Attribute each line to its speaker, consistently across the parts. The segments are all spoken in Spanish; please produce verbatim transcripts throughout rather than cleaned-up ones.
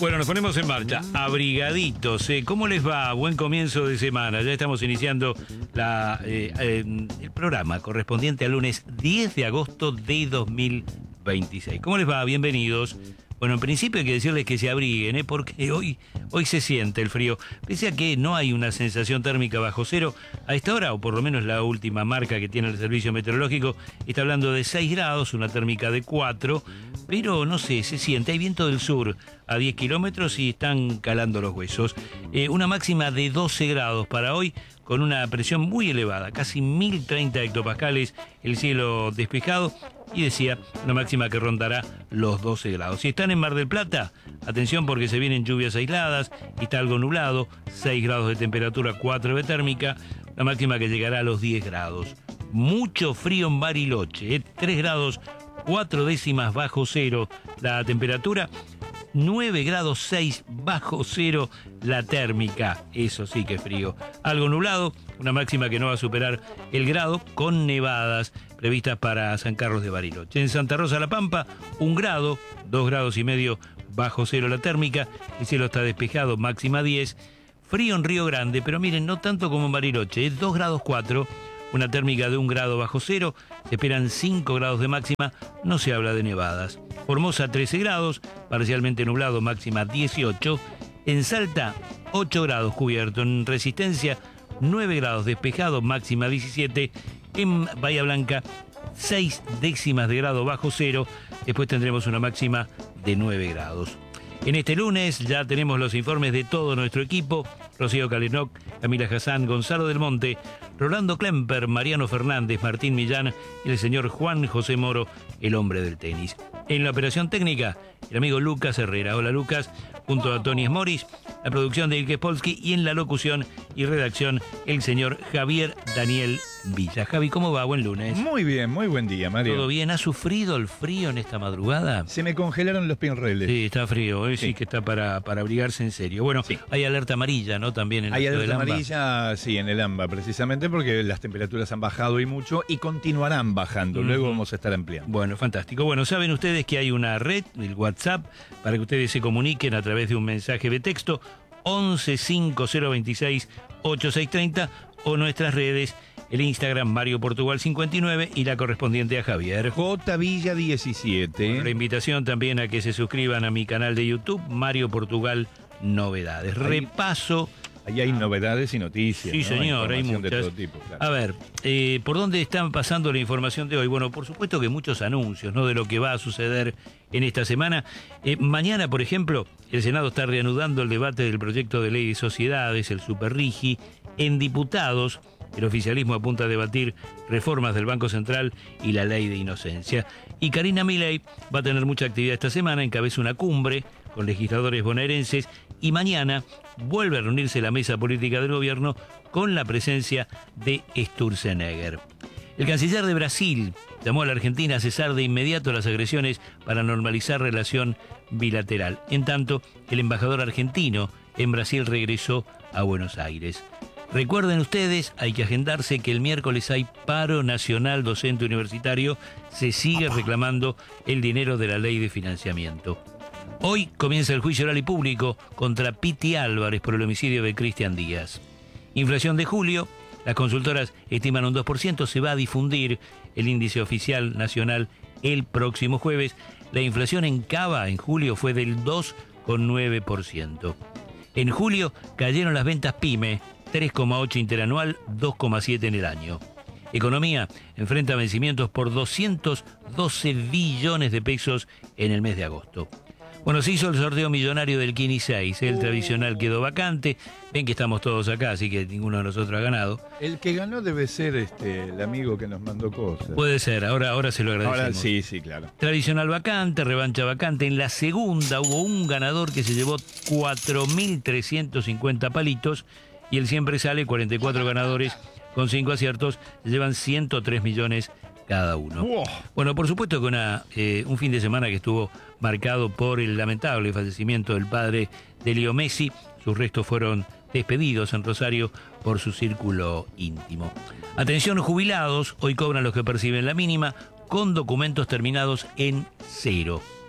Speaker 1: Bueno, nos ponemos en marcha, abrigaditos. ¿eh? ¿Cómo les va? Buen comienzo de semana. Ya estamos iniciando la, eh, eh, el programa correspondiente al lunes diez de agosto de dos mil veintiséis. ¿Cómo les va? Bienvenidos. Bueno, en principio hay que decirles que se abriguen, ¿eh? porque hoy, hoy se siente el frío. Pese a que no hay una sensación térmica bajo cero, a esta hora, o por lo menos la última marca que tiene el servicio meteorológico, está hablando de seis grados, una térmica de cuatro, pero no sé, se siente. Hay viento del sur a diez kilómetros y están calando los huesos. Eh, una máxima de doce grados para hoy, con una presión muy elevada, casi mil treinta hectopascales, el cielo despejado. Y decía, una máxima que rondará los doce grados. Si están en Mar del Plata, atención porque se vienen lluvias aisladas, está algo nublado, seis grados de temperatura, cuatro de térmica, la máxima que llegará a los diez grados. Mucho frío en Bariloche, ¿eh? tres grados, cuatro décimas bajo cero la temperatura, nueve grados seis bajo cero la térmica, eso sí que es frío. Algo nublado, una máxima que no va a superar el grado, con nevadas previstas para San Carlos de Bariloche. En Santa Rosa La Pampa, un grado, dos grados y medio bajo cero la térmica, el cielo está despejado, máxima diez, frío en Río Grande, pero miren, no tanto como en Bariloche, es dos grados cuatro, una térmica de un grado bajo cero, se esperan cinco grados de máxima, no se habla de nevadas. Formosa trece grados, parcialmente nublado, máxima dieciocho. En Salta, ocho grados cubierto. En Resistencia, nueve grados despejado, máxima diecisiete. En Bahía Blanca, seis décimas de grado bajo cero. Después tendremos una máxima de nueve grados. En este lunes ya tenemos los informes de todo nuestro equipo. Rocío Calenoc, Camila Hassan, Gonzalo del Monte, Rolando Klemper, Mariano Fernández, Martín Millán y el señor Juan José Moro, el hombre del tenis. En la operación técnica, el amigo Lucas Herrera. Hola Lucas, junto a Tony Smoris, la producción de Ilke Polsky y en la locución y redacción el señor Javier Daniel Villa. Javi, ¿cómo va? Buen lunes.
Speaker 2: Muy bien, muy buen día, Mario.
Speaker 1: ¿Todo bien? ¿Ha sufrido el frío en esta madrugada?
Speaker 2: Se me congelaron los pinreles.
Speaker 1: Sí, está frío, hoy sí, sí que está para, para abrigarse en serio. Bueno, sí. Hay alerta amarilla, ¿no? También en
Speaker 2: Hay
Speaker 1: el
Speaker 2: alerta amarilla, sí, en el AMBA, precisamente porque las temperaturas han bajado y mucho y continuarán bajando. Uh-huh. Luego vamos a estar ampliando.
Speaker 1: Bueno, fantástico. Bueno, saben ustedes que hay una red, el WhatsApp, para que ustedes se comuniquen a través de un mensaje de texto, once cinco cero veintiséis ochenta y seis treinta, o nuestras redes, el Instagram Mario Portugal cincuenta y nueve y la correspondiente a Javier.
Speaker 2: J Villa diecisiete.
Speaker 1: Bueno, la invitación también a que se suscriban a mi canal de YouTube, Mario Portugal Novedades. Ahí, Repaso.
Speaker 2: Ahí hay novedades y noticias.
Speaker 1: Sí,
Speaker 2: ¿no?
Speaker 1: señor, hay muchas.
Speaker 2: De todo tipo, claro.
Speaker 1: A ver, eh, ¿por dónde están pasando la información de hoy? Bueno, por supuesto que muchos anuncios, ¿no? De lo que va a suceder en esta semana. Eh, mañana, por ejemplo, el Senado está reanudando el debate del proyecto de ley de sociedades, el Superrigi. En diputados, el oficialismo apunta a debatir reformas del Banco Central y la ley de inocencia. Y Karina Milei va a tener mucha actividad esta semana, encabeza una cumbre con legisladores bonaerenses y mañana vuelve a reunirse la mesa política del gobierno con la presencia de Sturzenegger. El canciller de Brasil llamó a la Argentina a cesar de inmediato las agresiones para normalizar relación bilateral. En tanto, el embajador argentino en Brasil regresó a Buenos Aires. Recuerden ustedes, hay que agendarse que el miércoles hay paro nacional docente universitario, se sigue reclamando el dinero de la ley de financiamiento. Hoy comienza el juicio oral y público contra Piti Álvarez por el homicidio de Cristian Díaz. Inflación de julio, las consultoras estiman un dos por ciento, se va a difundir el índice oficial nacional el próximo jueves. La inflación en Cava en julio fue del dos coma nueve por ciento. En julio cayeron las ventas PYME, tres coma ocho interanual, dos coma siete en el año. Economía enfrenta vencimientos por doscientos doce billones de pesos en el mes de agosto. Bueno, se hizo el sorteo millonario del Kini seis, el tradicional quedó vacante. Ven que estamos todos acá, así que ninguno de nosotros ha ganado.
Speaker 2: El que ganó debe ser este el amigo que nos mandó cosas.
Speaker 1: Puede ser, ahora, ahora se lo agradecemos.
Speaker 2: Ahora sí, sí, claro.
Speaker 1: Tradicional vacante, revancha vacante. En la segunda hubo un ganador que se llevó cuatro mil trescientos cincuenta palitos y el siempre sale, cuarenta y cuatro ganadores con cinco aciertos, llevan ciento tres millones cada uno. Wow. Bueno, por supuesto que una, eh, un fin de semana que estuvo marcado por el lamentable fallecimiento del padre de Leo Messi. Sus restos fueron despedidos en Rosario por su círculo íntimo. Atención, jubilados, hoy cobran los que perciben la mínima con documentos terminados en cero.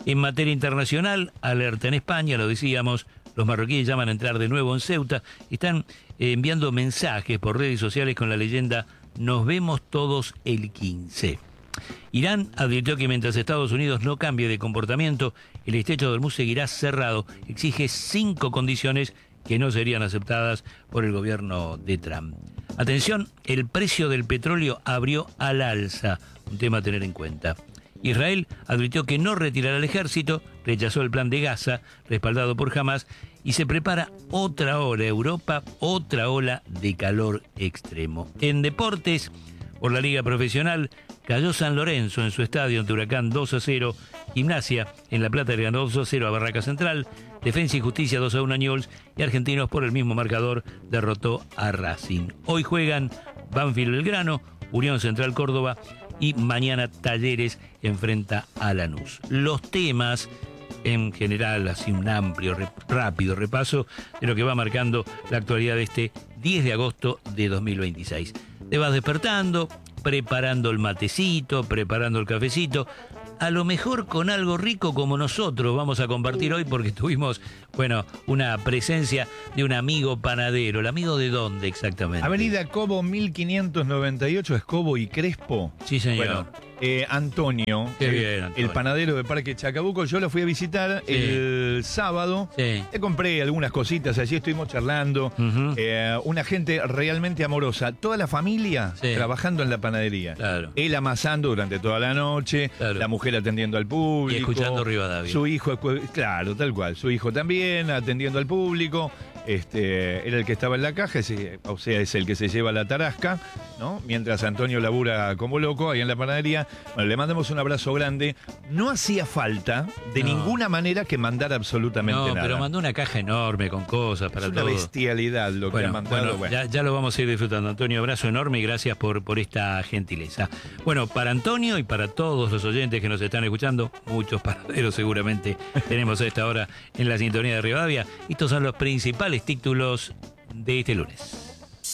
Speaker 1: En materia internacional, alerta en España, lo decíamos, los marroquíes llaman a entrar de nuevo en Ceuta, están eh, enviando mensajes por redes sociales con la leyenda "Nos vemos todos el quince". Irán advirtió que mientras Estados Unidos no cambie de comportamiento, el estrecho de Hormuz seguirá cerrado. Exige cinco condiciones que no serían aceptadas por el gobierno de Trump. Atención, el precio del petróleo abrió al alza, un tema a tener en cuenta. Israel advirtió que no retirará el ejército, rechazó el plan de Gaza, respaldado por Hamas, y se prepara otra ola, Europa, otra ola de calor extremo. En deportes, por la Liga Profesional, cayó San Lorenzo en su estadio ante Huracán dos a cero, Gimnasia en La Plata le ganó dos a cero a Barraca Central, Defensa y Justicia dos a uno a Newell's, y Argentinos por el mismo marcador derrotó a Racing. Hoy juegan Banfield Belgrano, Unión Central Córdoba, y mañana Talleres enfrenta a Lanús. Los temas, en general, así un amplio, rápido repaso de lo que va marcando la actualidad de este diez de agosto de dos mil veintiséis. Te vas despertando, preparando el matecito, preparando el cafecito, a lo mejor con algo rico como nosotros vamos a compartir hoy, porque tuvimos, bueno, una presencia de un amigo panadero. ¿El amigo de dónde exactamente?
Speaker 2: Avenida Cobo mil quinientos noventa y ocho, es Cobo y Crespo.
Speaker 1: Sí, señor.
Speaker 2: Bueno, eh, Antonio,
Speaker 1: Qué
Speaker 2: el,
Speaker 1: bien, Antonio,
Speaker 2: el panadero de Parque Chacabuco, yo lo fui a visitar
Speaker 1: Sí.
Speaker 2: el sábado.
Speaker 1: Sí.
Speaker 2: Le compré algunas cositas, allí estuvimos charlando.
Speaker 1: Ujú.
Speaker 2: Eh, una gente realmente amorosa. Toda la familia
Speaker 1: Sí.
Speaker 2: trabajando en la panadería.
Speaker 1: Claro.
Speaker 2: Él amasando durante toda la noche,
Speaker 1: Claro.
Speaker 2: la mujer atendiendo al público.
Speaker 1: Y escuchando Rivadavia.
Speaker 2: Su hijo, claro, tal cual. Su hijo también atendiendo al público. Este, era el que estaba en la caja, ese, o sea, es el que se lleva la tarasca, ¿no? Mientras Antonio labura como loco ahí en la panadería. Bueno, le mandamos un abrazo grande. No hacía falta de
Speaker 1: No.
Speaker 2: ninguna manera que mandar absolutamente
Speaker 1: No,
Speaker 2: nada.
Speaker 1: pero mandó una caja enorme con cosas para
Speaker 2: es una
Speaker 1: todo.
Speaker 2: bestialidad lo que
Speaker 1: Bueno,
Speaker 2: ha mandado.
Speaker 1: bueno,
Speaker 2: bueno.
Speaker 1: Ya, ya lo vamos a ir disfrutando. Antonio, abrazo enorme y gracias por, por esta gentileza. Bueno, para Antonio y para todos los oyentes que nos están escuchando, muchos panaderos seguramente tenemos a esta hora en la sintonía de Rivadavia. Estos son los principales títulos de este lunes.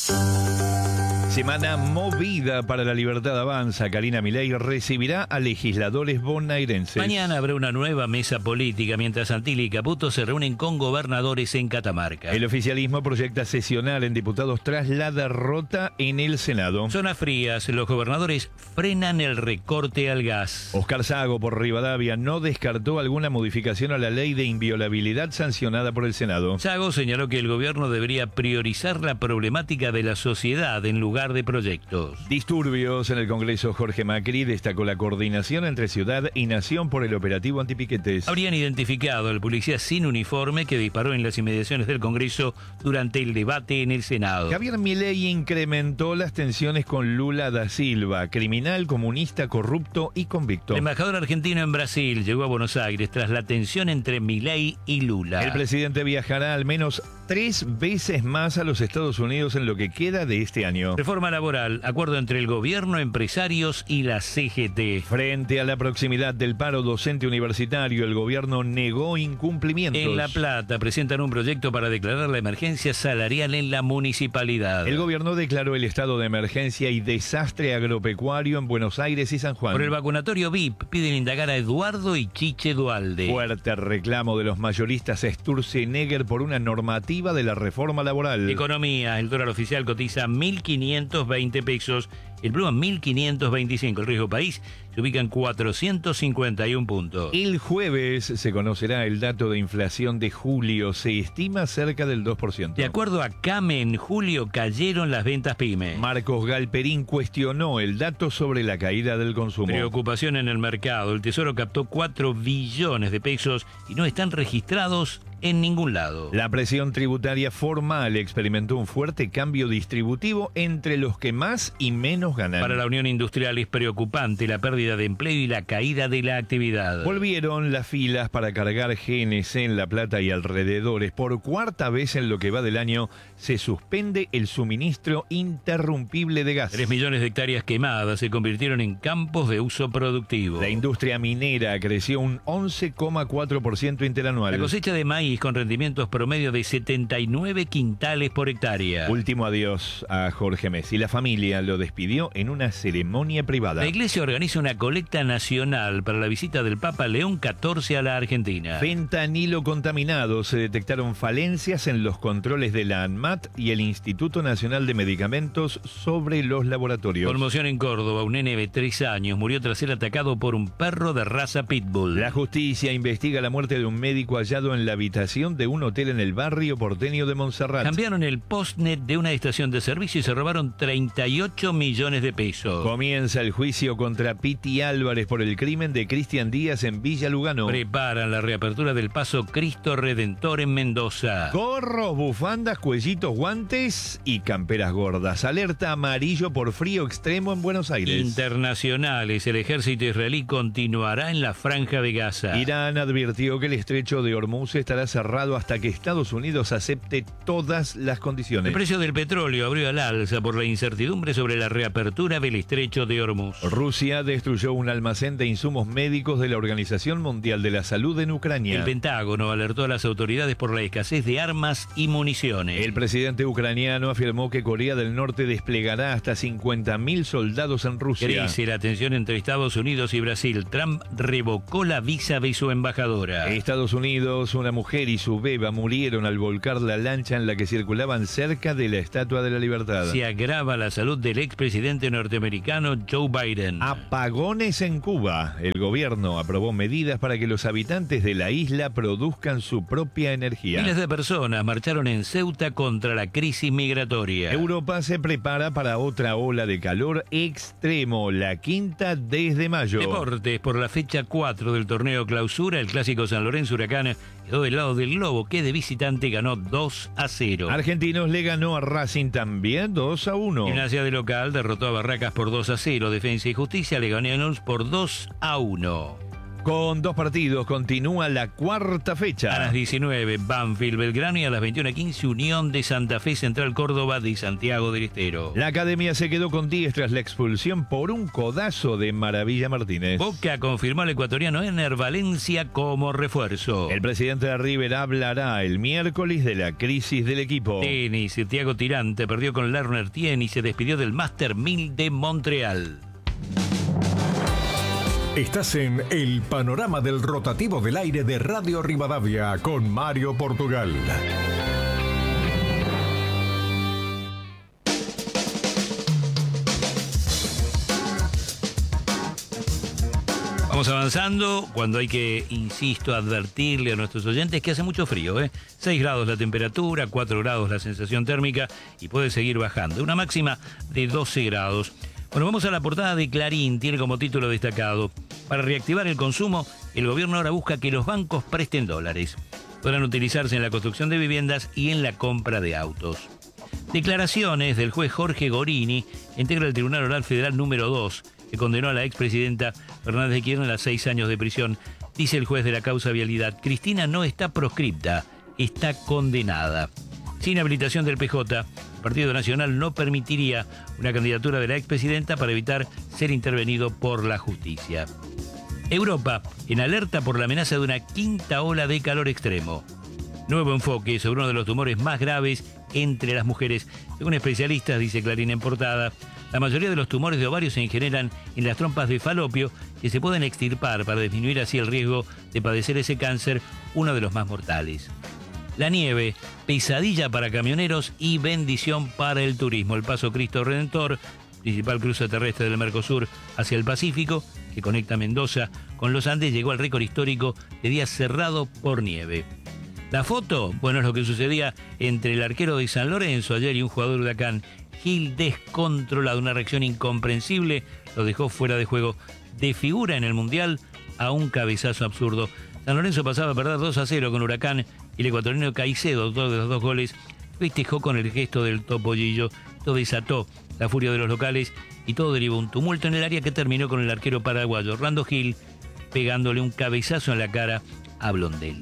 Speaker 2: Semana movida para la libertad avanza. Karina Milei recibirá a legisladores bonaerenses.
Speaker 1: Mañana habrá una nueva mesa política mientras Santilli y Caputo se reúnen con gobernadores en Catamarca.
Speaker 2: El oficialismo proyecta sesionar en diputados tras la derrota en el Senado.
Speaker 1: Zonas frías, los gobernadores frenan el recorte al gas.
Speaker 2: Oscar Sago por Rivadavia no descartó alguna modificación a la ley de inviolabilidad sancionada por el Senado.
Speaker 1: Sago señaló que el gobierno debería priorizar la problemática de la sociedad en lugar de proyectos.
Speaker 2: Disturbios en el Congreso. Jorge Macri destacó la coordinación entre ciudad y nación por el operativo antipiquetes.
Speaker 1: Habrían identificado al policía sin uniforme que disparó en las inmediaciones del Congreso durante el debate en el Senado.
Speaker 2: Javier Milei incrementó las tensiones con Lula da Silva, criminal, comunista, corrupto y convicto.
Speaker 1: El embajador argentino en Brasil llegó a Buenos Aires tras la tensión entre Milei y Lula.
Speaker 2: El presidente viajará al menos tres veces más a los Estados Unidos en lo que queda de este año.
Speaker 1: Reforma laboral, acuerdo entre el gobierno, empresarios y la C G T.
Speaker 2: Frente a la proximidad del paro docente universitario, el gobierno negó incumplimientos.
Speaker 1: En La Plata presentan un proyecto para declarar la emergencia salarial en la municipalidad.
Speaker 2: El gobierno declaró el estado de emergencia y desastre agropecuario en Buenos Aires y San Juan.
Speaker 1: Por el vacunatorio V I P piden indagar a Eduardo y Chiche Dualde.
Speaker 2: Fuerte reclamo de los mayoristas Sturzenegger por una normativa de la reforma laboral.
Speaker 1: Economía, el dólar oficial cotiza mil quinientos veinte pesos, el blue a mil quinientos veinticinco. El riesgo país se ubica en cuatrocientos cincuenta y uno puntos.
Speaker 2: El jueves se conocerá el dato de inflación de julio. Se estima cerca del dos por ciento.
Speaker 1: De acuerdo a CAME, en julio cayeron las ventas pyme.
Speaker 2: Marcos Galperín cuestionó el dato sobre la caída del consumo.
Speaker 1: Preocupación en el mercado. El Tesoro captó cuatro billones de pesos y no están registrados en ningún lado.
Speaker 2: La presión tributaria formal experimentó un fuerte cambio distributivo entre los que más y menos ganan.
Speaker 1: Para la Unión Industrial es preocupante la pérdida de empleo y la caída de la actividad.
Speaker 2: Volvieron las filas para cargar G N C en La Plata y alrededores. Por cuarta vez en lo que va del año se suspende el suministro interrumpible de gas.
Speaker 1: Tres millones de hectáreas quemadas se convirtieron en campos de uso productivo.
Speaker 2: La industria minera creció un once coma cuatro por ciento interanual.
Speaker 1: La cosecha de maíz con rendimientos promedio de setenta y nueve quintales por hectárea.
Speaker 2: Último adiós a Jorge Messi. La familia lo despidió falleció en una ceremonia privada.
Speaker 1: La Iglesia organiza una colecta nacional para la visita del Papa León catorce a la Argentina.
Speaker 2: Fentanilo contaminado. Se detectaron falencias en los controles de la ANMAT y el Instituto Nacional de Medicamentos sobre los laboratorios.
Speaker 1: Conmoción en Córdoba. Un nene de tres años murió tras ser atacado por un perro de raza pitbull.
Speaker 2: La justicia investiga la muerte de un médico hallado en la habitación de un hotel en el barrio porteño de Montserrat.
Speaker 1: Cambiaron el postnet de una estación de servicio y se robaron treinta y ocho millones de pesos.
Speaker 2: Comienza el juicio contra Piti Álvarez por el crimen de Cristian Díaz en Villa Lugano.
Speaker 1: Preparan la reapertura del paso Cristo Redentor en Mendoza.
Speaker 2: Gorros, bufandas, cuellitos, guantes y camperas gordas. Alerta amarillo por frío extremo en Buenos Aires.
Speaker 1: Internacionales. El ejército israelí continuará en la Franja de Gaza.
Speaker 2: Irán advirtió que el estrecho de Hormuz estará cerrado hasta que Estados Unidos acepte todas las condiciones.
Speaker 1: El precio del petróleo abrió al alza por la incertidumbre sobre la reapertura del estrecho de Hormuz.
Speaker 2: Rusia destruyó un almacén de insumos médicos de la Organización Mundial de la Salud en Ucrania.
Speaker 1: El Pentágono alertó a las autoridades por la escasez de armas y municiones.
Speaker 2: El presidente ucraniano afirmó que Corea del Norte desplegará hasta cincuenta mil soldados en Rusia.
Speaker 1: Crece la tensión entre Estados Unidos y Brasil. Trump revocó la visa de su embajadora.
Speaker 2: Estados Unidos, una mujer y su beba murieron al volcar la lancha en la que circulaban cerca de la Estatua de la Libertad.
Speaker 1: Se agrava la salud del expresidente norteamericano Joe Biden.
Speaker 2: Apagones en Cuba. El gobierno aprobó medidas para que los habitantes de la isla produzcan su propia energía.
Speaker 1: Miles de personas marcharon en Ceuta contra la crisis migratoria.
Speaker 2: Europa se prepara para otra ola de calor extremo, la quinta desde mayo.
Speaker 1: Deportes, por la fecha cuatro del torneo Clausura, el clásico San Lorenzo Huracán quedó del lado del Globo, que de visitante ganó dos a cero.
Speaker 2: Argentinos le ganó a Racing también dos a uno.
Speaker 1: Gimnasia de local derrotó a Barracas por dos a cero. Defensa y Justicia le ganó a News por dos a uno.
Speaker 2: Con dos partidos continúa la cuarta fecha.
Speaker 1: A las diecinueve, Banfield Belgrano, y a las veintiuna quince, Unión de Santa Fe Central Córdoba de Santiago del Estero.
Speaker 2: La academia se quedó con diez tras la expulsión por un codazo de Maravilla Martínez.
Speaker 1: Boca confirmó al ecuatoriano Ener Valencia como refuerzo.
Speaker 2: El presidente de River hablará el miércoles de la crisis del equipo.
Speaker 1: Tenis, Thiago Tirante perdió con Lerner Tien y se despidió del Master mil de Montreal.
Speaker 3: Estás en el panorama del rotativo del aire de Radio Rivadavia con Mario Portugal.
Speaker 1: Vamos avanzando cuando hay que, insisto, advertirle a nuestros oyentes que hace mucho frío, ¿eh? seis grados la temperatura, cuatro grados la sensación térmica y puede seguir bajando. Una máxima de doce grados. Bueno, vamos a la portada de Clarín, tiene como título destacado: para reactivar el consumo, el gobierno ahora busca que los bancos presten dólares. Podrán utilizarse en la construcción de viviendas y en la compra de autos. Declaraciones del juez Jorge Gorini, integra el Tribunal Oral Federal número dos, que condenó a la expresidenta Fernández de Kirchner a seis años de prisión. Dice el juez de la causa Vialidad: Cristina no está proscripta, está condenada. Sin habilitación del P J, el Partido Nacional no permitiría una candidatura de la expresidenta para evitar ser intervenido por la justicia. Europa, en alerta por la amenaza de una quinta ola de calor extremo. Nuevo enfoque sobre uno de los tumores más graves entre las mujeres. Según especialistas, dice Clarín en portada, la mayoría de los tumores de ovario se generan en las trompas de falopio, que se pueden extirpar para disminuir así el riesgo de padecer ese cáncer, uno de los más mortales. La nieve, pesadilla para camioneros y bendición para el turismo. El paso Cristo Redentor, principal cruce terrestre del Mercosur hacia el Pacífico, que conecta Mendoza con los Andes, llegó al récord histórico de día cerrado por nieve. La foto, bueno, es lo que sucedía entre el arquero de San Lorenzo ayer y un jugador de Huracán. Gil descontrolado, una reacción incomprensible, lo dejó fuera de juego. De figura en el Mundial a un cabezazo absurdo. San Lorenzo pasaba a perder dos a cero con Huracán y el ecuatoriano Caicedo, autor de los dos goles, festejó con el gesto del topollillo. Esto desató la furia de los locales y todo derivó un tumulto en el área que terminó con el arquero paraguayo Orlando Gil pegándole un cabezazo en la cara a Blondel.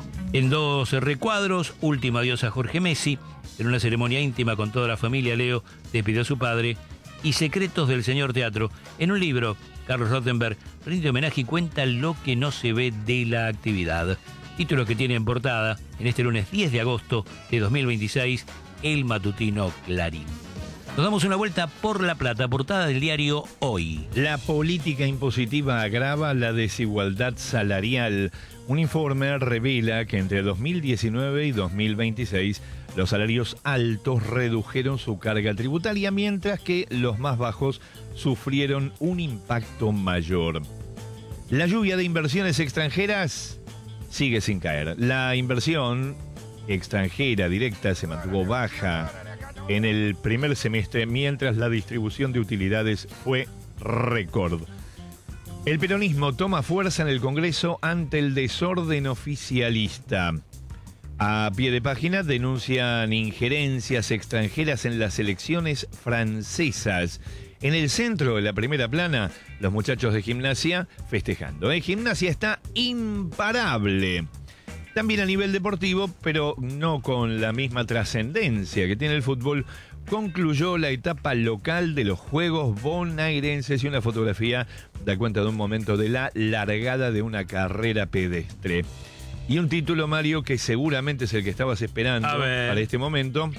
Speaker 1: En dos recuadros, último adiós a Jorge Messi. En una ceremonia íntima con toda la familia, Leo despidió a su padre. Y Secretos del Señor Teatro. En un libro, Carlos Rottenberg rinde homenaje y cuenta lo que no se ve de la actividad. Título que tiene en portada, en este lunes diez de agosto de dos mil veintiséis, el matutino Clarín. Nos damos una vuelta por La Plata, portada del diario Hoy.
Speaker 2: La política impositiva agrava la desigualdad salarial. Un informe revela que entre dos mil diecinueve y dos mil veintiséis los salarios altos redujeron su carga tributaria, mientras que los más bajos sufrieron un impacto mayor. La lluvia de inversiones extranjeras sigue sin caer. La inversión extranjera directa se mantuvo baja en el primer semestre, mientras la distribución de utilidades fue récord. El peronismo toma fuerza en el Congreso ante el desorden oficialista. A pie de página denuncian injerencias extranjeras en las elecciones francesas. En el centro de la primera plana, los muchachos de Gimnasia festejando. ¿eh? Gimnasia está imparable. También a nivel deportivo, pero no con la misma trascendencia que tiene el fútbol, concluyó la etapa local de los Juegos Bonaerenses y una fotografía da cuenta de un momento de la largada de una carrera pedestre. Y un título, Mario, que seguramente es el que estabas esperando para este momento.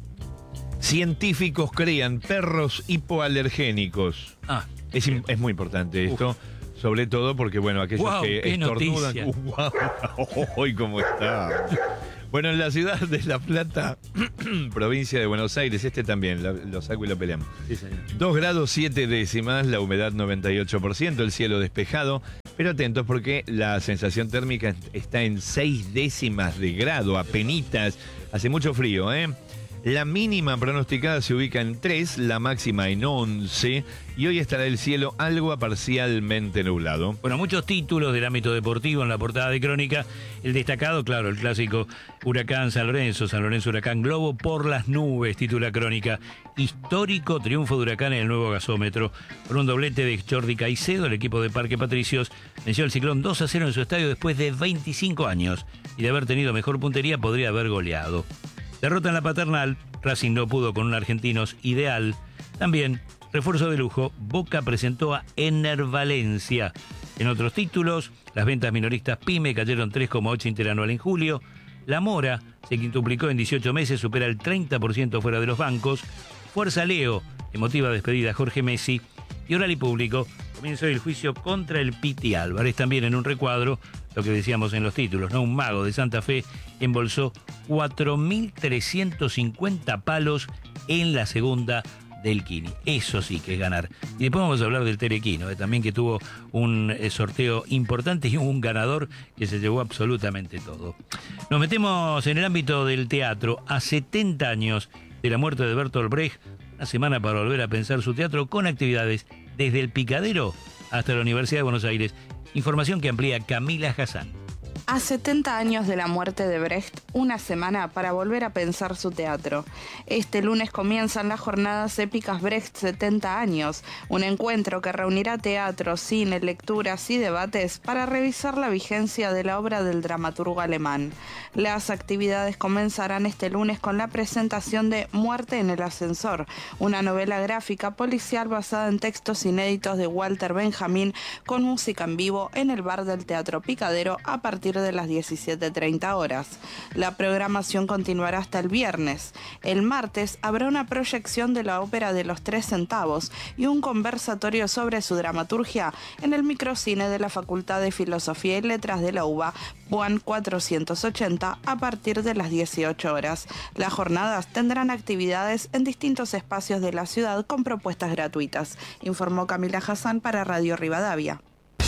Speaker 2: Científicos crean perros hipoalergénicos. Ah, es, es muy importante esto. Uf. Sobre todo porque, bueno, aquellos wow, que estornudan... Uh, wow, ¡Hoy cómo está! Bueno, en la ciudad de La Plata, provincia de Buenos Aires, este también, lo, lo saco y lo peleamos. Sí, señor. dos grados siete décimas, la humedad noventa y ocho por ciento, el cielo despejado. Pero atentos porque la sensación térmica está en seis décimas de grado, apenitas. Hace mucho frío, ¿eh? La mínima pronosticada se ubica en tres, la máxima en once, y hoy estará el cielo algo a parcialmente nublado.
Speaker 1: Bueno, muchos títulos del ámbito deportivo en la portada de Crónica. El destacado, claro, el clásico Huracán San Lorenzo, San Lorenzo Huracán Globo por las nubes, titula Crónica. Histórico triunfo de Huracán en el nuevo gasómetro. Por un doblete de Jordi Caicedo, el equipo de Parque Patricios venció al Ciclón dos a cero en su estadio después de veinticinco años. Y de haber tenido mejor puntería podría haber goleado. Derrota en la Paternal, Racing no pudo con un Argentinos ideal. También, refuerzo de lujo, Boca presentó a Ener Valencia. En otros títulos, las ventas minoristas PYME cayeron tres coma ocho interanual en julio. La Mora se quintuplicó en dieciocho meses, supera el treinta por ciento fuera de los bancos. Fuerza Leo, emotiva despedida a Jorge Messi. Y Oral y Público, comienzo del juicio contra el Piti Álvarez. También en un recuadro, lo que decíamos en los títulos, ¿no? Un mago de Santa Fe embolsó cuatro mil trescientos cincuenta palos en la segunda del Kini. Eso sí que es ganar. Y después vamos a hablar del Telequino, ¿eh? También que tuvo un eh, sorteo importante y un ganador que se llevó absolutamente todo. Nos metemos en el ámbito del teatro. A setenta años de la muerte de Bertolt Brecht, una semana para volver a pensar su teatro con actividades desde el Picadero hasta la Universidad de Buenos Aires. Información que amplía Camila Hassan.
Speaker 4: A setenta años de la muerte de Brecht, una semana para volver a pensar su teatro. Este lunes comienzan las jornadas épicas Brecht setenta años, un encuentro que reunirá teatro, cine, lecturas y debates para revisar la vigencia de la obra del dramaturgo alemán. Las actividades comenzarán este lunes con la presentación de Muerte en el ascensor, una novela gráfica policial basada en textos inéditos de Walter Benjamin con música en vivo en el bar del Teatro Picadero a partir de las diecisiete treinta horas. La programación continuará hasta el viernes. El martes habrá una proyección de la ópera de los tres centavos y un conversatorio sobre su dramaturgia en el microcine de la Facultad de Filosofía y Letras de la UBA, Puan cuatrocientos ochenta, a partir de las dieciocho horas. Las jornadas tendrán actividades en distintos espacios de la ciudad con propuestas gratuitas, informó Camila Hassan para Radio Rivadavia.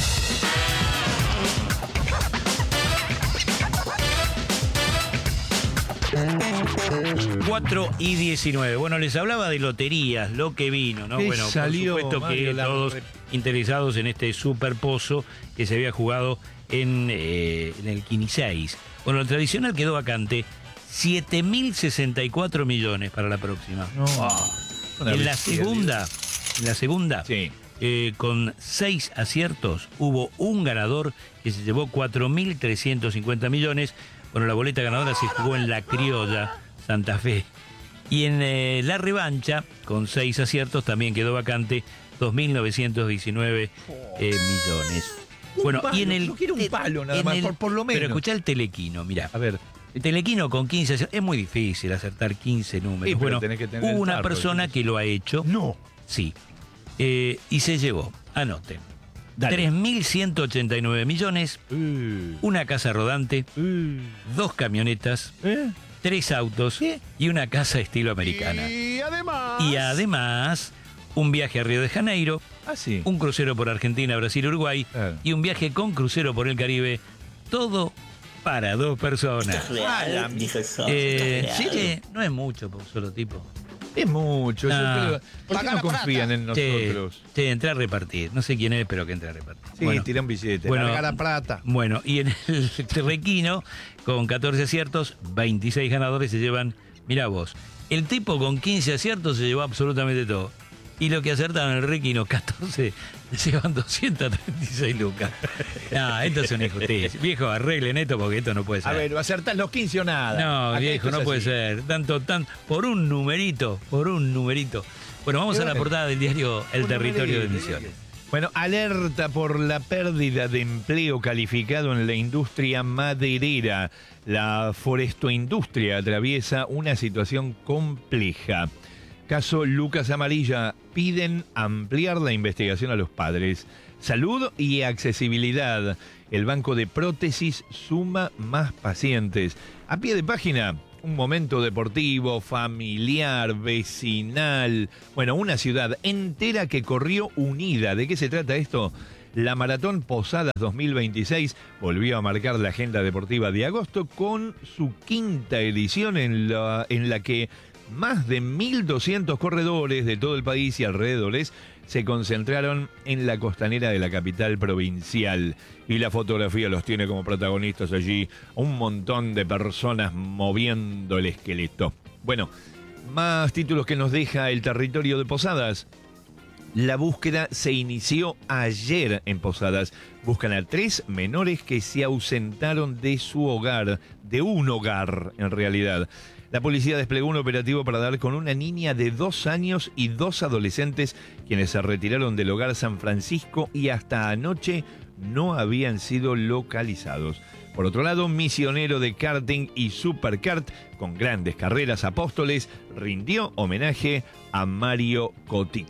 Speaker 1: cuatro y diecinueve. Bueno, les hablaba de loterías, lo que vino, ¿no? Bueno,
Speaker 2: salió,
Speaker 1: por supuesto
Speaker 2: Mario,
Speaker 1: que
Speaker 2: la...
Speaker 1: todos interesados en este superpozo que se había jugado en, eh, en el Kini seis. Bueno, el tradicional quedó vacante, siete mil sesenta y cuatro millones para la próxima.
Speaker 2: No.
Speaker 1: Oh. En la segunda, en la segunda,
Speaker 2: sí.
Speaker 1: eh, con seis aciertos, hubo un ganador que se llevó cuatro mil trescientos cincuenta millones. Bueno, la boleta ganadora se jugó en La Criolla, Santa Fe. Y en eh, la revancha, con seis aciertos, también quedó vacante dos mil novecientos diecinueve eh, millones.
Speaker 2: Un
Speaker 1: bueno,
Speaker 2: palo,
Speaker 1: y en el...
Speaker 2: yo quiero un palo nada más,
Speaker 1: el,
Speaker 2: por, por lo menos.
Speaker 1: Pero escuchá el telequino, mirá.
Speaker 2: A ver.
Speaker 1: El telequino con quince, es muy difícil acertar quince números.
Speaker 2: Sí, pero
Speaker 1: bueno,
Speaker 2: tenés que tener
Speaker 1: hubo una
Speaker 2: tarro,
Speaker 1: persona
Speaker 2: ¿sí?
Speaker 1: que lo ha hecho.
Speaker 2: No.
Speaker 1: Sí. Eh, y se llevó, anoten,
Speaker 2: Dale.
Speaker 1: tres mil ciento ochenta y nueve millones,
Speaker 2: Uh,
Speaker 1: una casa rodante,
Speaker 2: uh,
Speaker 1: dos camionetas,
Speaker 2: ¿eh?
Speaker 1: tres autos
Speaker 2: ¿Qué?
Speaker 1: y una casa estilo americana.
Speaker 2: Y además...
Speaker 1: Y además, un viaje a Río de Janeiro,
Speaker 2: Ah, sí.
Speaker 1: un crucero por Argentina, Brasil, Uruguay
Speaker 2: Claro.
Speaker 1: y un viaje con crucero por el Caribe, todo para dos personas.
Speaker 2: Ah, la-
Speaker 1: Eh, sí, no es mucho por un solo tipo.
Speaker 2: Es mucho. yo
Speaker 1: Ah.
Speaker 2: creo- ¿Por qué no confían en nosotros?
Speaker 1: Sí, entré a repartir. No sé quién es, pero que entré a repartir.
Speaker 2: Sí,
Speaker 1: Bueno,
Speaker 2: tira un billete.
Speaker 1: bueno,
Speaker 2: Larga la plata.
Speaker 1: Bueno, y en el Requino, con catorce aciertos, veintiséis ganadores se llevan, mirá vos, el tipo con quince aciertos se llevó absolutamente todo. Y lo que acertaron en el Requino, catorce, se llevan doscientas treinta y seis lucas. No, esto es una injusticia. Viejo, arreglen esto porque esto no puede ser.
Speaker 2: A ver, ¿acertás los quince o nada?
Speaker 1: No,
Speaker 2: Acá
Speaker 1: viejo,
Speaker 2: esto
Speaker 1: no
Speaker 2: es
Speaker 1: puede
Speaker 2: así.
Speaker 1: ser. Tanto, tan, por un numerito, por un numerito. Bueno, vamos
Speaker 2: Y
Speaker 1: a la
Speaker 2: bueno,
Speaker 1: portada del diario El
Speaker 2: un
Speaker 1: Territorio de
Speaker 2: numerito,
Speaker 1: Misiones.
Speaker 2: Bueno, alerta por la pérdida de empleo calificado en la industria maderera. La forestoindustria atraviesa una situación compleja. Caso Lucas Amarilla, piden ampliar la investigación a los padres. Salud y accesibilidad. El banco de prótesis suma más pacientes. A pie de página, un momento deportivo, familiar, vecinal. Bueno, una ciudad entera que corrió unida. ¿De qué se trata esto? La Maratón Posadas dos mil veintiséis volvió a marcar la agenda deportiva de agosto con su quinta edición en la, en la que más de mil doscientos corredores de todo el país y alrededores se concentraron en la costanera de la capital provincial. Y la fotografía los tiene como protagonistas allí un montón de personas moviendo el esqueleto. Bueno, más títulos que nos deja el territorio de Posadas. La búsqueda se inició ayer en Posadas. Buscan a tres menores que se ausentaron de su hogar, de un hogar en realidad. La policía desplegó un operativo para dar con una niña de dos años y dos adolescentes quienes se retiraron del hogar San Francisco y hasta anoche no habían sido localizados. Por otro lado, misionero de karting y superkart con grandes carreras Apóstoles rindió homenaje a Mario Kotick.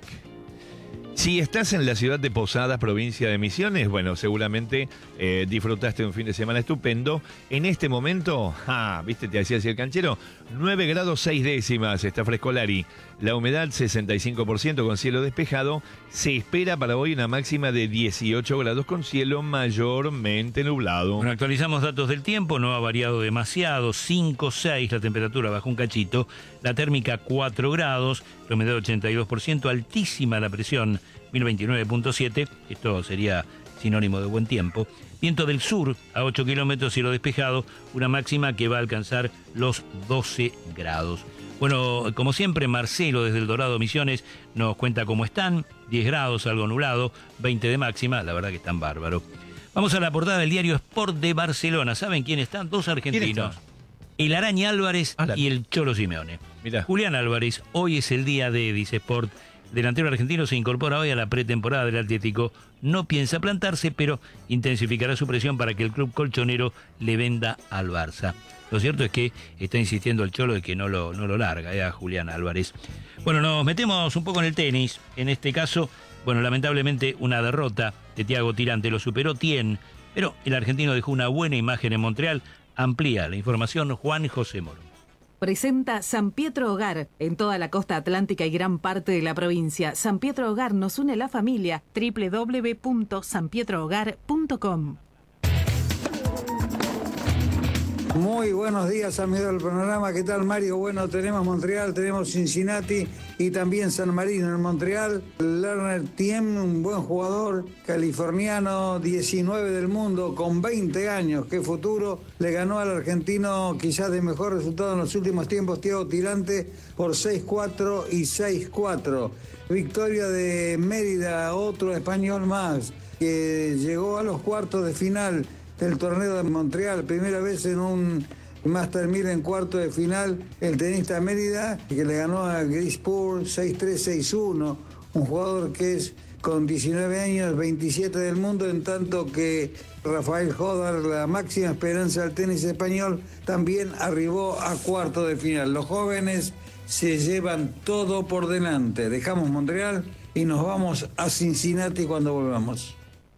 Speaker 2: Si estás en la ciudad de Posadas, provincia de Misiones, bueno, seguramente eh, disfrutaste de un fin de semana estupendo. En este momento, ah, ¿viste? Te hacía así el canchero. nueve grados seis décimas, está frescolari. La humedad sesenta y cinco por ciento con cielo despejado. Se espera para hoy una máxima de dieciocho grados con cielo mayormente nublado.
Speaker 1: Bueno, actualizamos datos del tiempo, no ha variado demasiado, cinco, seis, la temperatura bajó un cachito, la térmica cuatro grados, la humedad ochenta y dos por ciento, altísima la presión mil veintinueve punto siete, esto sería sinónimo de buen tiempo. Viento del sur a ocho kilómetros, cielo despejado, una máxima que va a alcanzar los doce grados. Bueno, como siempre, Marcelo desde El Dorado Misiones nos cuenta cómo están, diez grados, algo nublado, veinte de máxima, la verdad que están bárbaros. Vamos a la portada del diario Sport de Barcelona. ¿Saben quién están? Dos argentinos. El Araña Álvarez
Speaker 2: Ah, la-
Speaker 1: y el Cholo Simeone.
Speaker 2: Mirá.
Speaker 1: Julián Álvarez, hoy es el día de, dice Sport. Delantero argentino se incorpora hoy a la pretemporada del Atlético. No piensa plantarse, pero intensificará su presión para que el club colchonero le venda al Barça. Lo cierto es que está insistiendo el Cholo de que no lo, no lo larga, eh, a Julián Álvarez. Bueno, nos metemos un poco en el tenis. En este caso, bueno, lamentablemente una derrota de Thiago Tirante. Lo superó Tien, pero el argentino dejó una buena imagen en Montreal. Amplía la información Juan José Moro.
Speaker 5: Presenta San Pietro Hogar en toda la costa atlántica y gran parte de la provincia. San Pietro Hogar nos une la familia. doble u doble u doble u punto san pietro hogar punto com.
Speaker 6: Muy buenos días, amigos del programa. ¿Qué tal, Mario? Bueno, tenemos Montreal, tenemos Cincinnati y también San Marino en Montreal. Lerner Tiem, un buen jugador californiano, diecinueve del mundo, con veinte años. Qué futuro. Le ganó al argentino quizás de mejor resultado en los últimos tiempos, Thiago Tirante, por seis cuatro y seis cuatro. Victoria de Mérida, otro español más, que llegó a los cuartos de final del torneo de Montreal, primera vez en un Master mil en cuarto de final, el tenista Mérida, que le ganó a Grispur seis tres seis uno, un jugador que es con diecinueve años, veintisiete del mundo, en tanto que Rafael Jodar, la máxima esperanza del tenis español, también arribó a cuarto de final. Los jóvenes se llevan todo por delante. Dejamos Montreal y nos vamos a Cincinnati cuando volvamos.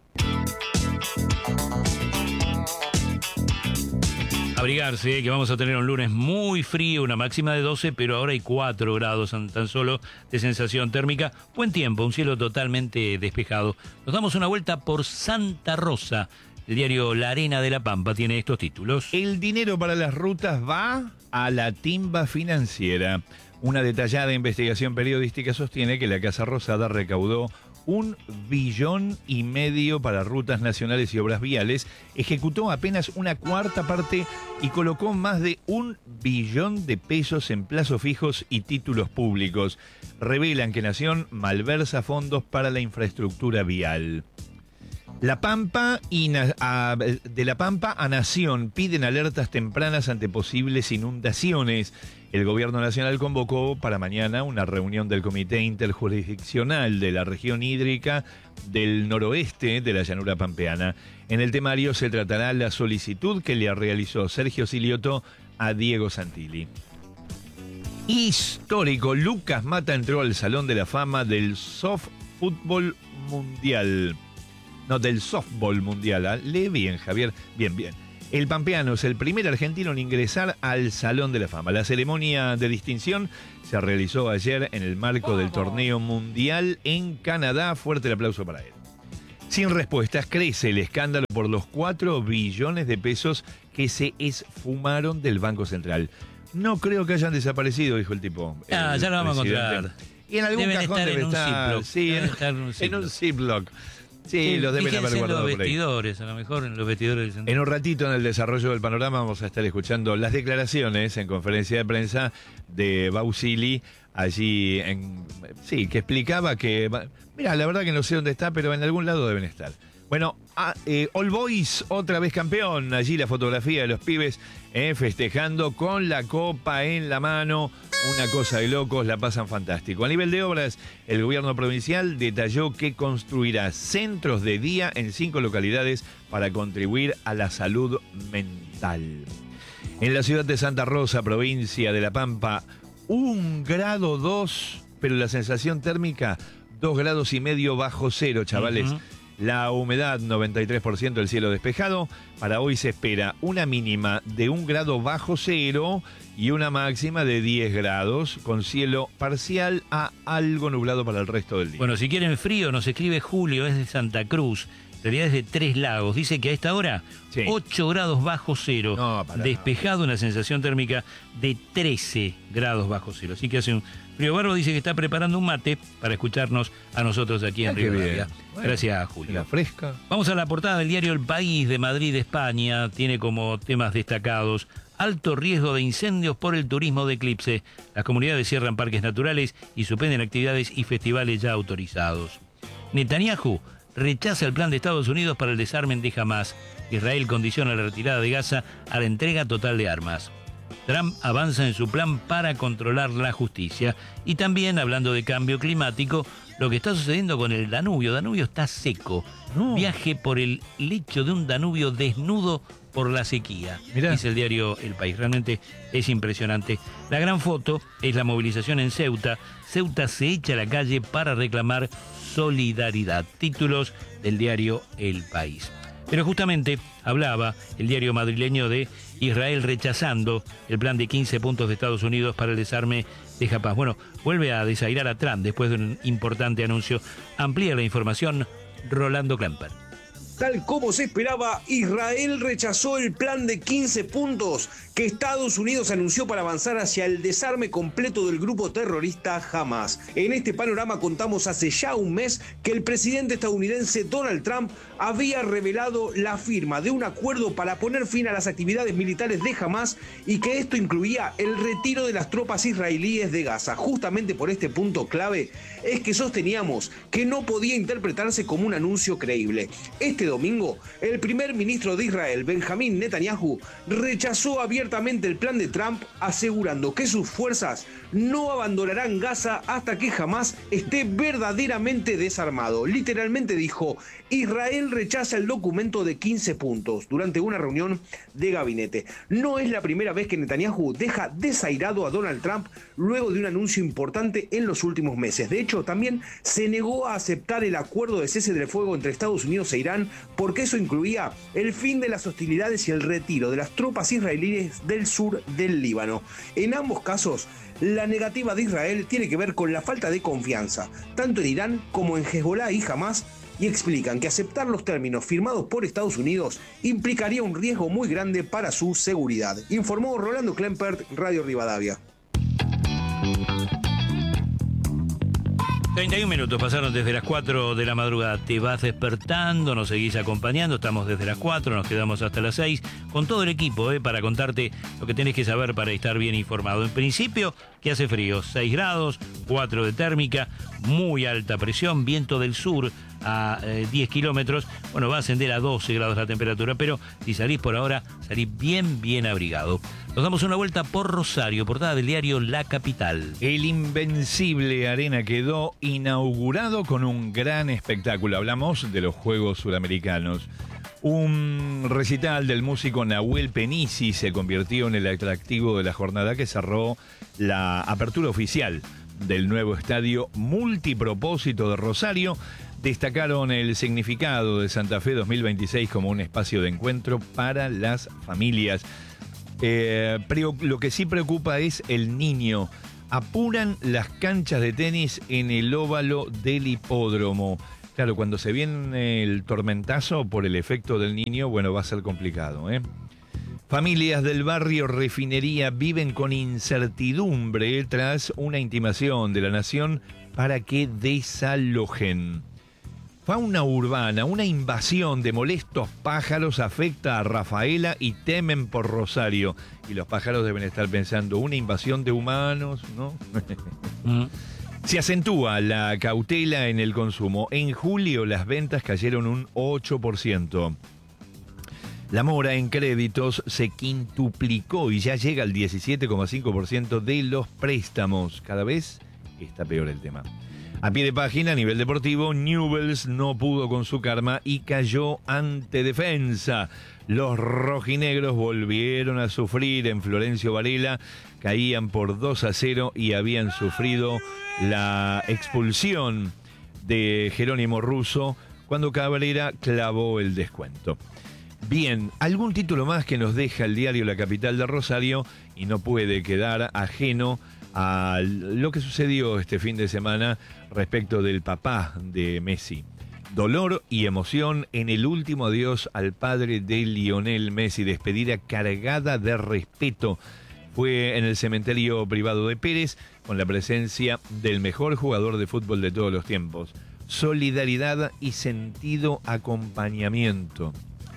Speaker 1: Abrigarse, que vamos a tener un lunes muy frío, una máxima de doce, pero ahora hay cuatro grados tan solo de sensación térmica. Buen tiempo, un cielo totalmente despejado. Nos damos una vuelta por Santa Rosa. El diario La Arena de la Pampa tiene estos títulos.
Speaker 2: El dinero para las rutas va a la timba financiera. Una detallada investigación periodística sostiene que la Casa Rosada recaudó un billón y medio para rutas nacionales y obras viales, ejecutó apenas una cuarta parte y colocó más de un billón de pesos en plazos fijos y títulos públicos. Revelan que Nación malversa fondos para la infraestructura vial. La Pampa y na- a, de La Pampa a Nación piden alertas tempranas ante posibles inundaciones. El Gobierno Nacional convocó para mañana una reunión del Comité Interjurisdiccional de la Región Hídrica del Noroeste de la Llanura Pampeana. En el temario se tratará la solicitud que le realizó Sergio Silioto a Diego Santilli. Histórico, Lucas Mata entró al Salón de la Fama del Soft Fútbol Mundial. No, del softball mundial. ¿eh? Lee bien, Javier. Bien, bien. El pampeano es el primer argentino en ingresar al Salón de la Fama. La ceremonia de distinción se realizó ayer en el marco del torneo mundial en Canadá. Fuerte el aplauso para él. Sin respuestas, crece el escándalo por los cuatro billones de pesos que se esfumaron del Banco Central. No creo que hayan desaparecido, dijo el tipo.
Speaker 1: Ah,
Speaker 2: el
Speaker 1: ya lo vamos a
Speaker 2: presidente.
Speaker 1: encontrar.
Speaker 2: Y en algún
Speaker 1: Deben
Speaker 2: cajón
Speaker 1: estar
Speaker 2: debe
Speaker 1: en un
Speaker 2: estar.
Speaker 1: Ziploc.
Speaker 2: Sí,
Speaker 1: Deben
Speaker 2: en,
Speaker 1: estar en un
Speaker 2: en un
Speaker 1: Ziploc.
Speaker 2: Ziploc. Sí, los deben haber
Speaker 1: Fíjense en
Speaker 2: guardado
Speaker 1: los
Speaker 2: por ahí.
Speaker 1: vestidores, a lo mejor en los vestidores del centro.
Speaker 2: En un ratito, en el desarrollo del panorama, vamos a estar escuchando las declaraciones en conferencia de prensa de Bausili, allí en... Sí, que explicaba que... Mira, la verdad que no sé dónde está, pero en algún lado deben estar. Bueno, ah, eh, All Boys, otra vez campeón. Allí la fotografía de los pibes eh, festejando con la copa en la mano. Una cosa de locos, la pasan fantástico. A nivel de obras, el gobierno provincial detalló que construirá centros de día en cinco localidades para contribuir a la salud mental. En la ciudad de Santa Rosa, provincia de La Pampa, un grado dos, pero la sensación térmica, dos grados y medio bajo cero, chavales.
Speaker 1: Uh-huh.
Speaker 2: La humedad, noventa y tres por ciento, el cielo despejado. Para hoy se espera una mínima de un grado bajo cero y una máxima de diez grados, con cielo parcial a algo nublado para el resto del día.
Speaker 1: Bueno, si quieren frío, nos escribe Julio, es de Santa Cruz. En realidad es de Tres Lagos. Dice que a esta hora,
Speaker 2: Sí.
Speaker 1: ocho grados bajo cero.
Speaker 2: No, para
Speaker 1: despejado, una sensación térmica de trece grados bajo cero. Así que hace un frío bárbaro. Dice que está preparando un mate para escucharnos a nosotros aquí en
Speaker 2: Ah, qué
Speaker 1: Rivadavia.
Speaker 2: bien. Bueno,
Speaker 1: Gracias, Julio.
Speaker 2: La fresca.
Speaker 1: Vamos a la portada del diario El País de Madrid, España. Tiene como temas destacados: alto riesgo de incendios por el turismo de eclipse. Las comunidades cierran parques naturales y suspenden actividades y festivales ya autorizados. Netanyahu rechaza el plan de Estados Unidos para el desarme de Hamás. Israel condiciona la retirada de Gaza a la entrega total de armas. Trump avanza en su plan para controlar la justicia. Y también, hablando de cambio climático, lo que está sucediendo con el Danubio. Danubio está seco.
Speaker 2: No.
Speaker 1: Viaje por el lecho de un Danubio desnudo por la sequía.
Speaker 2: Mirá.
Speaker 1: Dice el diario El País. Realmente es impresionante. La gran foto es la movilización en Ceuta. Ceuta se echa a la calle para reclamar solidaridad. Títulos del diario El País. Pero justamente hablaba el diario madrileño de Israel rechazando el plan de quince puntos de Estados Unidos para el desarme de Hamás. Bueno, vuelve a desairar a Trump después de un importante anuncio. Amplía la información Rolando Klemper.
Speaker 7: Tal como se esperaba, Israel rechazó el plan de quince puntos que Estados Unidos anunció para avanzar hacia el desarme completo del grupo terrorista Hamás. En este panorama contamos hace ya un mes que el presidente estadounidense Donald Trump había revelado la firma de un acuerdo para poner fin a las actividades militares de Hamás y que esto incluía el retiro de las tropas israelíes de Gaza. Justamente por este punto clave es que sosteníamos que no podía interpretarse como un anuncio creíble. Este domingo, el primer ministro de Israel, Benjamín Netanyahu, rechazó abiertamente el plan de Trump, asegurando que sus fuerzas no abandonarán Gaza hasta que Hamás esté verdaderamente desarmado. Literalmente dijo: Israel rechaza el documento de quince puntos durante una reunión de gabinete. No es la primera vez que Netanyahu deja desairado a Donald Trump luego de un anuncio importante en los últimos meses. De hecho, también se negó a aceptar el acuerdo de cese del fuego entre Estados Unidos e Irán, porque eso incluía el fin de las hostilidades y el retiro de las tropas israelíes del sur del Líbano. En ambos casos, la negativa de Israel tiene que ver con la falta de confianza, tanto en Irán como en Hezbollah y Hamás, y explican que aceptar los términos firmados por Estados Unidos implicaría un riesgo muy grande para su seguridad, informó Rolando Klempert, Radio Rivadavia.
Speaker 1: treinta y un minutos pasaron desde las cuatro de la madrugada. Te vas despertando, nos seguís acompañando. Estamos desde las cuatro, nos quedamos hasta las seis con todo el equipo, eh, para contarte lo que tenés que saber para estar bien informado. En principio, que hace frío, seis grados, cuatro de térmica, muy alta presión, viento del sur a eh, diez kilómetros. Bueno, va a ascender a doce grados la temperatura, pero si salís por ahora, salís bien, bien abrigado. Nos damos una vuelta por Rosario, portada del diario La Capital.
Speaker 2: El Invencible Arena quedó inaugurado con un gran espectáculo. Hablamos de los Juegos Suramericanos. Un recital del músico Nahuel Penisi se convirtió en el atractivo de la jornada que cerró la apertura oficial del nuevo estadio multipropósito de Rosario. Destacaron el significado de Santa Fe dos mil veintiséis como un espacio de encuentro para las familias. Eh, pero lo que sí preocupa es el niño. Apuran las canchas de tenis en el óvalo del hipódromo. Claro, cuando se viene el tormentazo por el efecto del niño, bueno, va a ser complicado, ¿eh? Familias del barrio Refinería viven con incertidumbre tras una intimación de la Nación para que desalojen. Fauna urbana, una invasión de molestos pájaros afecta a Rafaela y temen por Rosario. Y los pájaros deben estar pensando, una invasión de humanos, ¿no? Mm. Se acentúa la cautela en el consumo. En julio las ventas cayeron un ocho por ciento. La mora en créditos se quintuplicó y ya llega al diecisiete coma cinco por ciento de los préstamos. Cada vez está peor el tema. A pie de página, a nivel deportivo, Newell's no pudo con su karma y cayó ante Defensa. Los rojinegros volvieron a sufrir en Florencio Varela, caían por dos a cero y habían sufrido la expulsión de Jerónimo Russo cuando Cabrera clavó el descuento. Bien, algún título más que nos deja el diario La Capital de Rosario y no puede quedar ajeno a lo que sucedió este fin de semana respecto del papá de Messi. Dolor y emoción en el último adiós al padre de Lionel Messi. Despedida cargada de respeto. Fue en el cementerio privado de Pérez con la presencia del mejor jugador de fútbol de todos los tiempos. Solidaridad y sentido acompañamiento.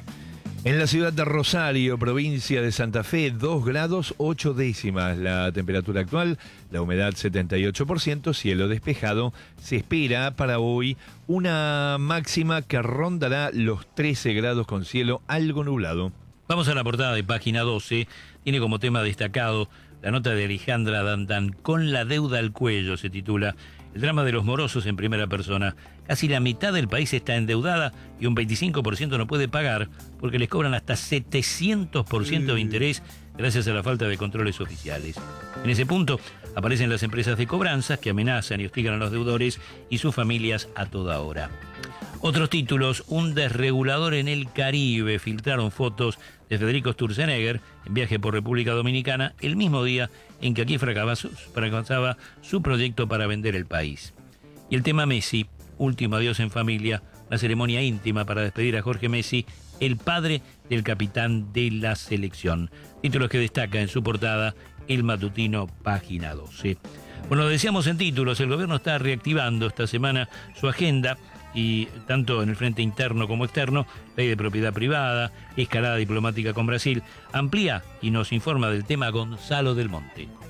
Speaker 2: En la ciudad de Rosario, provincia de Santa Fe, dos grados ocho décimas la temperatura actual, la humedad setenta y ocho por ciento, cielo despejado. Se espera para hoy una máxima que rondará los trece grados con cielo algo nublado.
Speaker 1: Vamos a la portada de página doce. Tiene como tema destacado la nota de Alejandra Dandan, Con la deuda al cuello, se titula. El drama de los morosos en primera persona. Casi la mitad del país está endeudada y un veinticinco por ciento no puede pagar porque les cobran hasta setecientos por ciento de interés gracias a la falta de controles oficiales. En ese punto aparecen las empresas de cobranzas que amenazan y hostigan a los deudores y sus familias a toda hora. Otros títulos: un desregulador en el Caribe. Filtraron fotos de Federico Sturzenegger en viaje por República Dominicana el mismo día en que aquí fracasaba su proyecto para vender el país. Y el tema Messi, último adiós en familia, la ceremonia íntima para despedir a Jorge Messi, el padre del capitán de la selección. Títulos que destaca en su portada El Matutino, página doce. Bueno, lo decíamos en títulos, el gobierno está reactivando esta semana su agenda, y tanto en el frente interno como externo, ley de propiedad privada, escalada diplomática con Brasil. Amplía y nos informa del tema Gonzalo del Monte.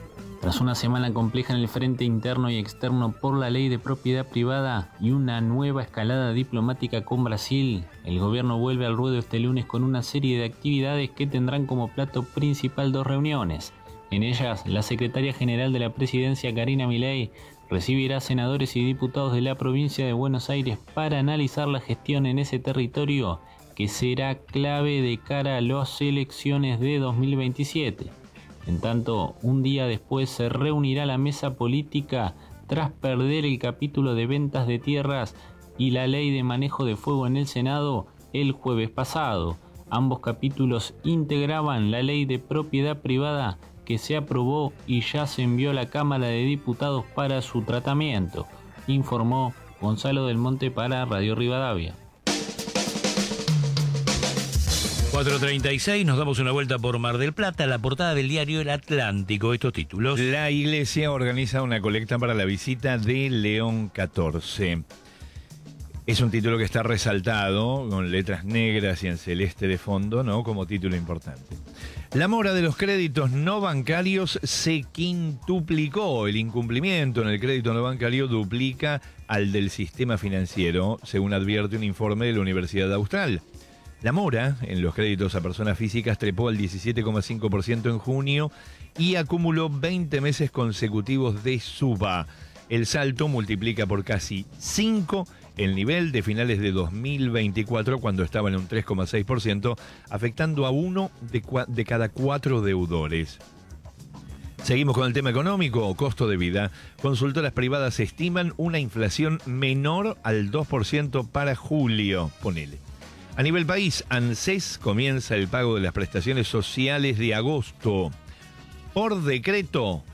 Speaker 8: Tras una semana compleja en el frente interno y externo por la ley de propiedad privada y una nueva escalada diplomática con Brasil, el gobierno vuelve al ruedo este lunes con una serie de actividades que tendrán como plato principal dos reuniones. En ellas, la secretaria general de la presidencia, Karina Milei, recibirá senadores y diputados de la provincia de Buenos Aires para analizar la gestión en ese territorio que será clave de cara a las elecciones de dos mil veintisiete. En tanto, un día después se reunirá la mesa política tras perder el capítulo de ventas de tierras y la ley de manejo de fuego en el Senado el jueves pasado. Ambos capítulos integraban la ley de propiedad privada que se aprobó y ya se envió a la Cámara de Diputados para su tratamiento, informó Gonzalo del Monte para Radio Rivadavia.
Speaker 1: cuatro treinta y seis, nos damos una vuelta por Mar del Plata, la portada del diario El Atlántico, estos títulos.
Speaker 2: La iglesia organiza una colecta para la visita de León catorce. Es un título que está resaltado con letras negras y en celeste de fondo, ¿no? Como título importante. La mora de los créditos no bancarios se quintuplicó. El incumplimiento en el crédito no bancario duplica al del sistema financiero, según advierte un informe de la Universidad Austral. La mora en los créditos a personas físicas trepó al diecisiete coma cinco por ciento en junio y acumuló veinte meses consecutivos de suba. El salto multiplica por casi cinco el nivel de finales de dos mil veinticuatro, cuando estaba en un tres coma seis por ciento, afectando a uno de, de cada cuatro deudores. Seguimos con el tema económico, costo de vida. Consultoras privadas estiman una inflación menor al dos por ciento para julio. Ponele. A nivel país, ANSES comienza el pago de las prestaciones sociales de agosto. Por decreto,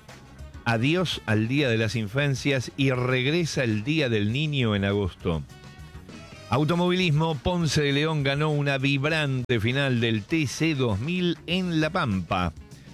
Speaker 2: adiós al Día de las Infancias y regresa el Día del Niño en agosto. Automovilismo, Ponce de León ganó una vibrante final del T C dos mil en La Pampa.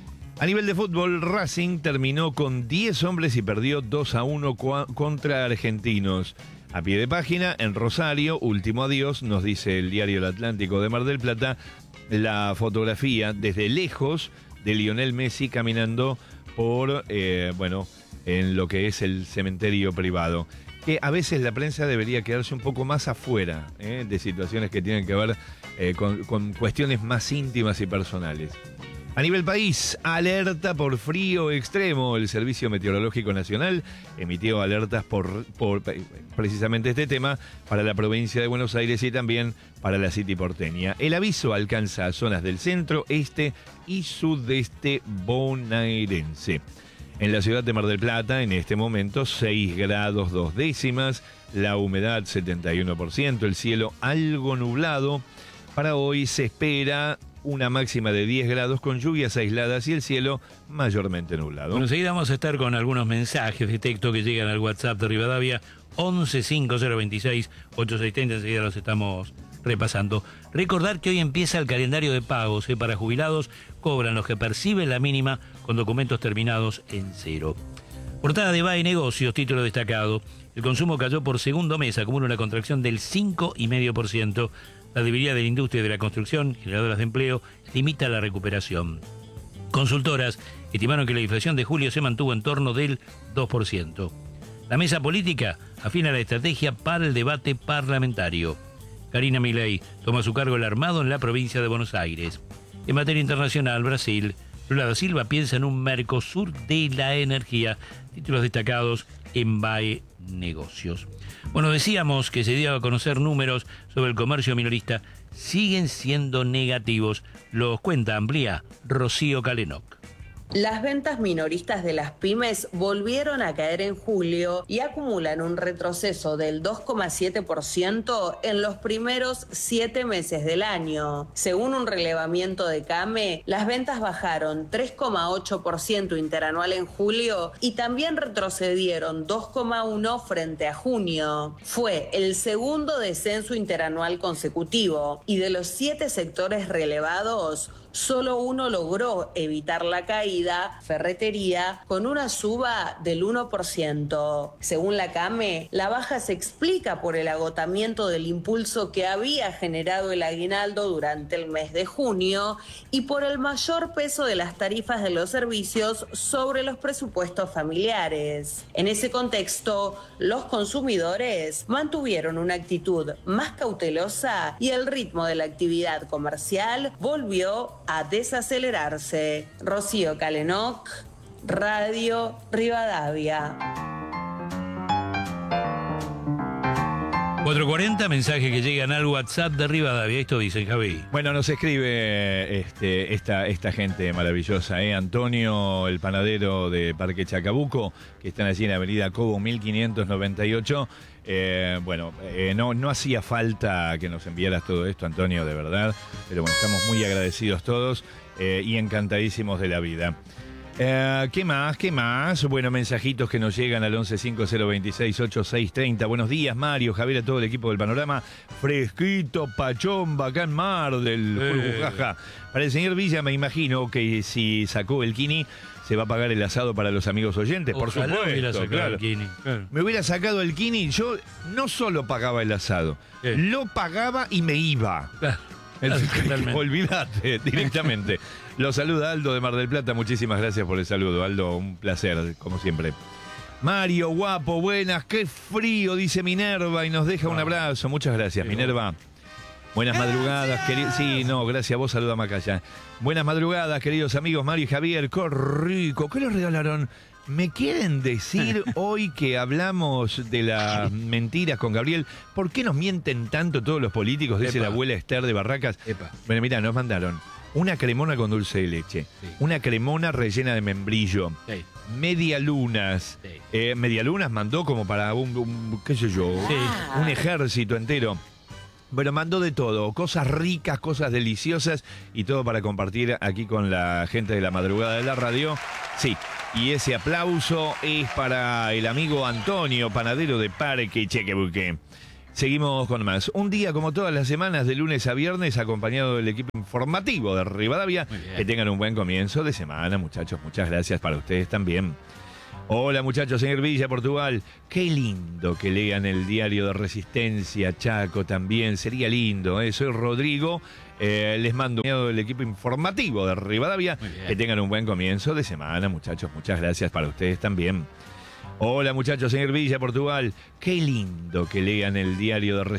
Speaker 2: A nivel de fútbol, Racing terminó con diez hombres y perdió dos a uno contra Argentinos. A pie de página, en Rosario, último adiós, nos dice el diario El Atlántico de Mar del Plata, la fotografía desde lejos de Lionel Messi caminando por, eh, bueno, en lo que es el cementerio privado. Que a veces la prensa debería quedarse un poco más afuera eh, de situaciones que tienen que ver eh, con, con cuestiones más íntimas y personales. A nivel país, alerta por frío extremo. El Servicio Meteorológico Nacional emitió alertas por, por precisamente este tema para la provincia de Buenos Aires y también para la City porteña. El aviso alcanza zonas del centro, este y sudeste bonaerense. En la ciudad de Mar del Plata, en este momento, seis grados dos décimas, la humedad setenta y uno por ciento, el cielo algo nublado. Para hoy se espera una máxima de diez grados con lluvias aisladas y el cielo mayormente nublado.
Speaker 1: Bueno, enseguida vamos a estar con algunos mensajes de texto que llegan al WhatsApp de Rivadavia, once cinco cero veintiséis ochenta y seis treinta, enseguida los estamos repasando. Recordar que hoy empieza el calendario de pagos, ¿eh? Para jubilados cobran los que perciben la mínima con documentos terminados en cero. Portada de B A E Negocios, título destacado. El consumo cayó por segundo mes, acumula una contracción del cinco coma cinco por ciento. La debilidad de la industria de la construcción, generadoras de empleo, limita la recuperación. Consultoras estimaron que la inflación de julio se mantuvo en torno del dos por ciento. La mesa política afina la estrategia para el debate parlamentario. Karina Milei toma a su cargo el armado en la provincia de Buenos Aires. En materia internacional, Brasil, Lula da Silva piensa en un Mercosur de la energía. Títulos destacados en B A E Negocios. Bueno, decíamos que se dio a conocer números sobre el comercio minorista. Siguen siendo negativos. Los cuenta, amplía Rocío Calenoc.
Speaker 9: Las ventas minoristas de las pymes volvieron a caer en julio y acumulan un retroceso del dos coma siete por ciento en los primeros siete meses del año. Según un relevamiento de CAME, las ventas bajaron tres coma ocho por ciento interanual en julio y también retrocedieron dos coma uno por ciento frente a junio. Fue el segundo descenso interanual consecutivo y de los siete sectores relevados, solo uno logró evitar la caída, Ferretería, con una suba del uno por ciento. Según la CAME, la baja se explica por el agotamiento del impulso que había generado el aguinaldo durante el mes de junio y por el mayor peso de las tarifas de los servicios sobre los presupuestos familiares. En ese contexto, los consumidores mantuvieron una actitud más cautelosa y el ritmo de la actividad comercial volvió a desacelerarse. Rocío Calenoc, Radio Rivadavia.
Speaker 1: cuatro cuarenta, mensajes que llegan al WhatsApp de Rivadavia. Esto dicen, Javi.
Speaker 2: Bueno, nos escribe este, esta, esta gente maravillosa, ¿eh? Antonio, el panadero de Parque Chacabuco, que están allí en la avenida Cobo mil quinientos noventa y ocho. Eh, bueno, eh, no, no hacía falta que nos enviaras todo esto, Antonio, de verdad. Pero bueno, estamos muy agradecidos todos eh, y encantadísimos de la vida. Eh, ¿Qué más? ¿Qué más? Bueno, mensajitos que nos llegan al once cinco cero veintiséis ochenta y seis treinta. Buenos días, Mario, Javier, a todo el equipo del Panorama. Fresquito, pachomba, acá en Mar del
Speaker 1: Eh.
Speaker 2: Jaja. Para el señor Villa, me imagino que si sacó el Kini, se va a pagar el asado para los amigos oyentes, por
Speaker 1: Ojalá
Speaker 2: supuesto.
Speaker 1: hubiera sacado
Speaker 2: claro.
Speaker 1: el Kini, claro.
Speaker 2: Me hubiera sacado el Kini, yo no solo pagaba el asado,
Speaker 1: ¿Qué?
Speaker 2: lo pagaba y me iba.
Speaker 1: Claro,
Speaker 2: El-
Speaker 1: totalmente.
Speaker 2: Olvídate, directamente. Lo saluda Aldo de Mar del Plata. Muchísimas gracias por el saludo, Aldo. Un placer, como siempre. Mario, guapo, buenas. Qué frío, dice Minerva y nos deja un abrazo. Muchas gracias,
Speaker 1: Qué
Speaker 2: Minerva. Buenas madrugadas, queridos. Sí, no, gracias a vos, saluda Macaya. Buenas madrugadas, queridos amigos Mario y Javier. Qué rico. ¿Qué les regalaron? ¿Me quieren decir hoy que hablamos de las mentiras con Gabriel? ¿Por qué nos mienten tanto todos los políticos? Dice
Speaker 1: Epa.
Speaker 2: la abuela Esther de Barracas.
Speaker 1: Epa.
Speaker 2: Bueno, mira, nos mandaron una cremona con dulce de leche,
Speaker 1: Sí.
Speaker 2: una cremona rellena de membrillo,
Speaker 1: Sí.
Speaker 2: media lunas.
Speaker 1: Sí.
Speaker 2: Eh, media lunas mandó como para un, un- qué sé yo,
Speaker 1: Sí.
Speaker 2: un ejército entero. Bueno, mandó de todo, cosas ricas, cosas deliciosas y todo para compartir aquí con la gente de la madrugada de la radio. Sí, y ese aplauso es para el amigo Antonio, panadero de Parque Chacabuco. Seguimos con más. Un día como todas las semanas, de lunes a viernes, acompañado del equipo informativo de Rivadavia.
Speaker 1: Muy bien.
Speaker 2: Que tengan un buen comienzo de semana, muchachos. Muchas gracias para ustedes también. Hola muchachos, señor Villa, Portugal. Qué lindo que lean el diario de Resistencia, Chaco también. Sería lindo, ¿eh? Soy Rodrigo. Eh, les mando un del equipo informativo de Rivadavia.
Speaker 1: Muy bien.
Speaker 2: Que tengan un buen comienzo de semana, muchachos. Muchas gracias para ustedes también. Hola muchachos, señor Villa, Portugal. Qué lindo que lean el diario de Resistencia.